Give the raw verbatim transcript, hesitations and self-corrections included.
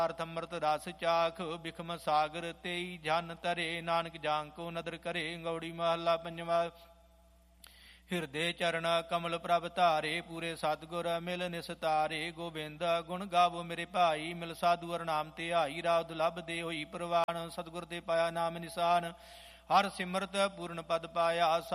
ਅਰਥ ਅੰਮ੍ਰਿਤ ਰਸ ਚਾਖ ਬਿਖਮ ਸਾਗਰ ਤੇਈ ਜਨ ਤਰੇ ਨਾਨਕ ਜਾਂਕੋ ਨਦਰ ਕਰੇ। ਗੌੜੀ ਮਹੱਲਾ ਪੰਜਵਾ। ਹਿਰਦੇ ਚਰਨ ਕਮਲ ਪ੍ਰਭ ਧਾਰੇ ਪੂਰੇ ਸਤਿਗੁਰ ਮਿਲ ਨਿਸਤਾਰੇ। ਗੋਬਿੰਦ ਗੁਣ ਗਾਵੋ ਮੇਰੇ ਭਾਈ ਮਿਲ ਸਾਧੂ ਅਰ ਨਾਮ ਤੇ ਆਈ। ਰਾਵ ਦੁਲਭ ਦੇ ਹੋਈ ਪ੍ਰਵਾਨ ਸਤਿਗੁਰ ਤੇ ਪਾਇਆ ਨਾਮ ਨਿਸ਼ਾਨ। ਹਰ ਸਿਮਰਤ ਪੂਰਨ ਪਦ ਪਾਇਆ।